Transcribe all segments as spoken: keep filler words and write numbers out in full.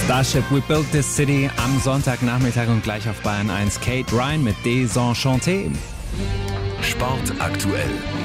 Starship, We Built This City am Sonntagnachmittag und gleich auf Bayern eins. Kate Ryan mit Desenchanté. Sport aktuell.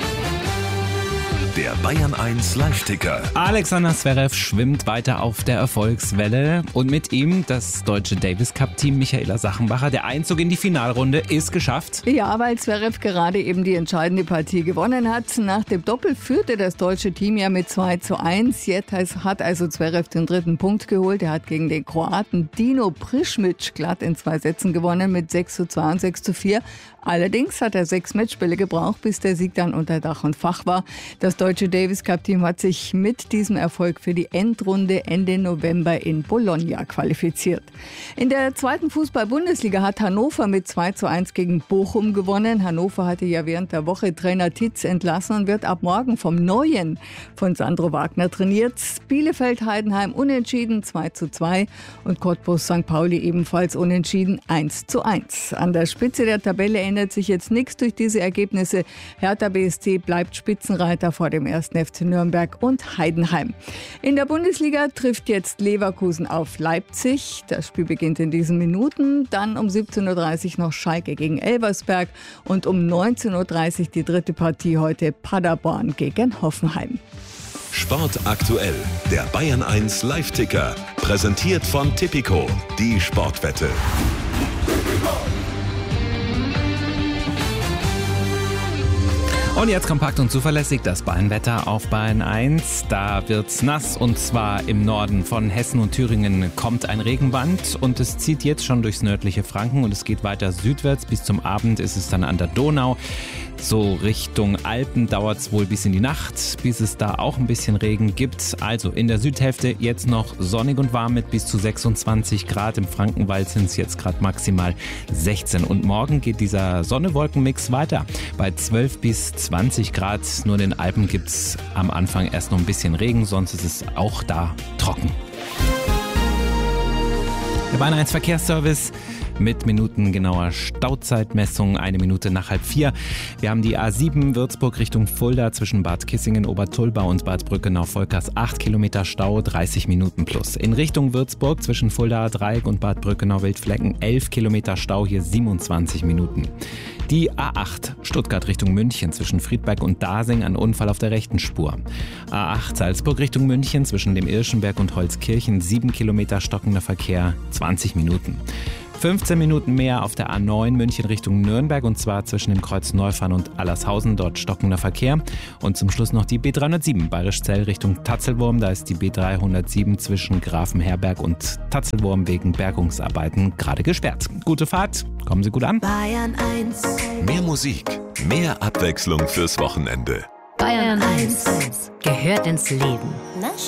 Der Bayern eins Live-Ticker. Alexander Zverev schwimmt weiter auf der Erfolgswelle und mit ihm das deutsche Davis-Cup-Team Michaela Sachenbacher. Der Einzug in die Finalrunde ist geschafft. Ja, weil Zverev gerade eben die entscheidende Partie gewonnen hat. Nach dem Doppel führte das deutsche Team ja mit zwei zu eins. Jetzt hat also Zverev den dritten Punkt geholt. Er hat gegen den Kroaten Dino Prischmic glatt in zwei Sätzen gewonnen mit sechs zu zwei und sechs zu vier. Allerdings hat er sechs Matchbälle gebraucht, bis der Sieg dann unter Dach und Fach war. Das deutsche Davis-Cup-Team hat sich mit diesem Erfolg für die Endrunde Ende November in Bologna qualifiziert. In der zweiten Fußball-Bundesliga hat Hannover mit zwei zu eins gegen Bochum gewonnen. Hannover hatte ja während der Woche Trainer Titz entlassen und wird ab morgen vom Neuen von Sandro Wagner trainiert. Bielefeld-Heidenheim unentschieden zwei zu zwei und Cottbus Sankt Pauli ebenfalls unentschieden eins zu eins. An der Spitze der Tabelle ändert sich jetzt nichts durch diese Ergebnisse. Hertha B S C bleibt Spitzenreiter vor dem ersten F C Nürnberg und Heidenheim. In der Bundesliga trifft jetzt Leverkusen auf Leipzig. Das Spiel beginnt in diesen Minuten. Dann um siebzehn Uhr dreißig noch Schalke gegen Elversberg und um neunzehn Uhr dreißig die dritte Partie heute Paderborn gegen Hoffenheim. Sport aktuell. Der Bayern eins Live-Ticker. Präsentiert von Tipico. Die Sportwette. Und jetzt kompakt und zuverlässig das Bayernwetter auf Bayern eins. Da wird's nass und zwar im Norden von Hessen und Thüringen kommt ein Regenband und es zieht jetzt schon durchs nördliche Franken und es geht weiter südwärts. Bis zum Abend ist es dann an der Donau. So Richtung Alpen dauert's wohl bis in die Nacht, bis es da auch ein bisschen Regen gibt. Also in der Südhälfte jetzt noch sonnig und warm mit bis zu sechsundzwanzig Grad. Im Frankenwald sind es jetzt gerade maximal sechzehn. Und morgen geht dieser Sonne-Wolken-Mix weiter bei zwölf bis zwanzig Grad. Nur in den Alpen gibt's am Anfang erst noch ein bisschen Regen, sonst ist es auch da trocken. Der Bayern eins Verkehrsservice mit minutengenauer Stauzeitmessung, eine Minute nach halb vier. Wir haben die A sieben Würzburg Richtung Fulda zwischen Bad Kissingen, Obertulbau und Bad Brückenau-Volkers acht Kilometer Stau, dreißig Minuten plus. In Richtung Würzburg zwischen Fulda Dreieck und Bad Brückenau-Wildflecken elf Kilometer Stau, hier siebenundzwanzig Minuten. Die A acht Stuttgart Richtung München zwischen Friedberg und Dasing, ein Unfall auf der rechten Spur. A acht Salzburg Richtung München zwischen dem Irschenberg und Holzkirchen sieben Kilometer stockender Verkehr, zwanzig Minuten. fünfzehn Minuten mehr auf der A neun München Richtung Nürnberg und zwar zwischen dem Kreuz Neufahren und Allershausen, dort stockender Verkehr. Und zum Schluss noch die B dreihundertsieben Bayerischzell Richtung Tatzelwurm, da ist die B dreihundertsieben zwischen Grafenherberg und Tatzelwurm wegen Bergungsarbeiten gerade gesperrt. Gute Fahrt, kommen Sie gut an. Bayern eins. Mehr Musik, mehr Abwechslung fürs Wochenende. Bayern eins gehört ins Leben.